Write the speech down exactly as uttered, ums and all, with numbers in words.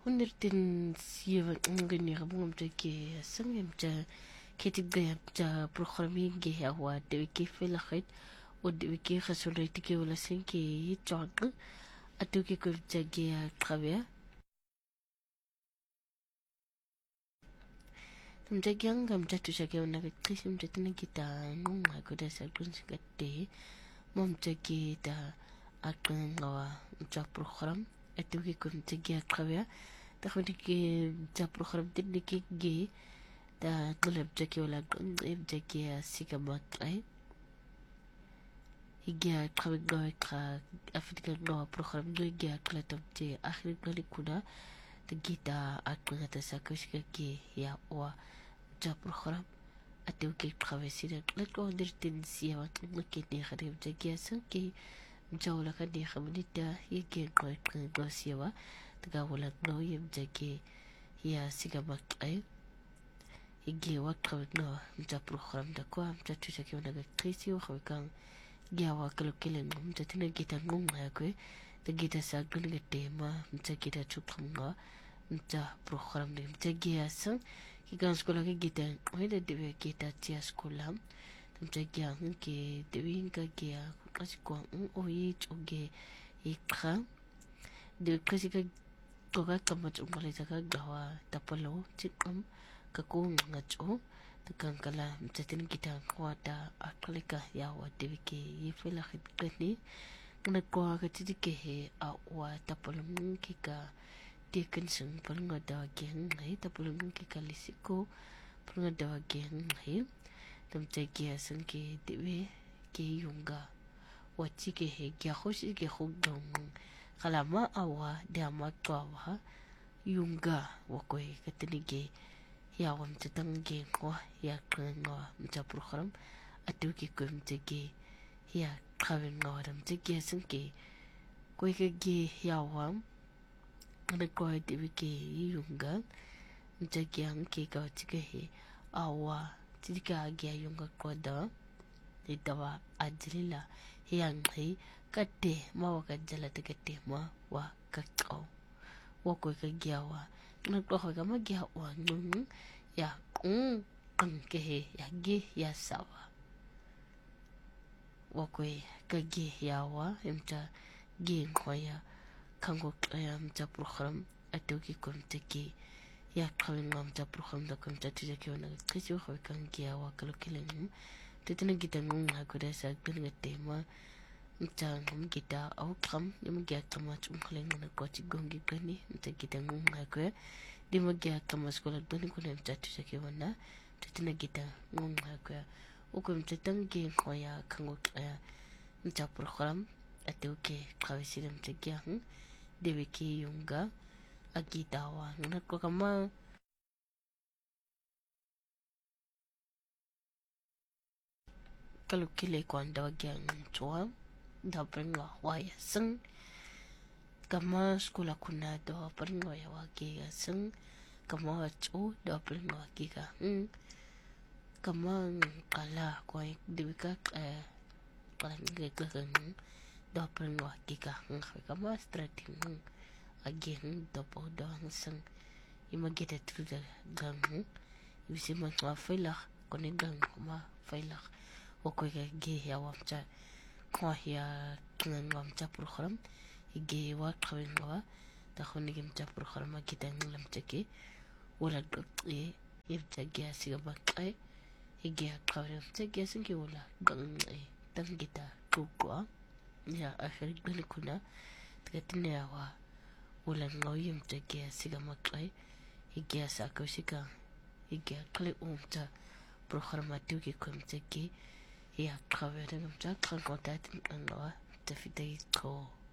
오늘은 시험 응근이가 뭔지 성임자 كتبقى بروغرامين جه هو دوكي في الخيط ودوكي خسوليتكي ولا سنكي يتعق أدوكي كنت جه قبيا مجاكيان كم جاتو شاكي ونك تقسم جاتنا كتا نوما كدا ساكون سكتي ممجاكي تا أكن غوا مجا بروغرام أدوكي كنت جه قبيا تخوتكي مجا بروغرام تنكي جه da tulab jaki wala ib jaki sika mat ay higia kawig gawa ka afrika gawa program do higia klatam te akhir kali kuna tagita at ngata sa kushka ki ya wa ja program atu ki kawe sida let ko dirtin siya wat ngki ni kharib jaki asan ki jawla ka ni khamunita higia ko ko siya wa taga wala no yib jaki ya sika mat ay igi wakawik no mja program da kwa mja tushaki wanaga krisi wakawikang giawa kalukilin mja tina gita ngunga yakwe da gita sa guniga tema mja gita chukhamga mja program da mja gia sang kigang sekolah ke gita weda dewe gita tia sekolah mja gia ngi dewe nga gia kasi kwa oyi choge ikha dewe kasi ka toga kama chungkali zaka gawa tapalo chikam kako ngacho tekan kala mcatin kita kuada akalika ya wa devike yefela khitni kana kwa ka tidike he awa tapolung kika teken sung palunga da geng hai tapolung kika lisiko palunga da geng hai tamcha kia sung ke dewe ke yunga wachi ke he kya khoshi ke khugdong kalama awa dama twa yunga wakoi katinige ya wam tetang ge ngwa ya ngwa mja program atu ki kum tege ya khawen ngwa dam tege sengke koi ke ge ya wam ana koi de ke yunga mja gyang ke ka tege he awa tidika ge yunga ko da de dawa ajlila yang he kate ma wa ka jala te kate ma wa ka ko wa koi ka ge wa na ko ka ma ge wa nung ya um ang ke ya ge ya sawa wakwe ka ge ya wa imta ge khoya kango ya mta program atoki komteki ya kawin mta program da komta tije ke wana kisi wa kan ge ya wa kalokelen tetena kita ngung ha ko da sa gilga tema mta ngum kita au kam yum ge kama chung khlen na ko ti gongi kani mta kita ngung ha ko di magya kama sekolah doni kuna mtatu sake wana tetina kita ngunga kwa uko mtetang ge khoya kango kaya mta program ate uke kawesira mtegia hm dewe ke yunga agitawa na ko kama kalau kile kwanda wagya ngchwa da prenga waya sing kama sekolah kuna do prenga ya wagya sing kama cho do prenga wagya hm kama kala ko dibika eh kala nge kan do prenga wagya hm kama strategy again do po do sing imagete truda gang yusi ma faila kone gang ma faila o ko ge ya wamcha ko ya tunan wamcha program ige wa kawin wa ta khoni gem cha program kita nglam cheke wala e yebta gya siga bakai ige kawin cheke singi wala gang e tan kita kukwa ya akhir gele kuna tkatina wa wala ngoyim cheke siga makai ige sa ko sika ige kle umta program atu ki kum cheke ya kawin ngam cha kan kontat ngwa ta fitay ko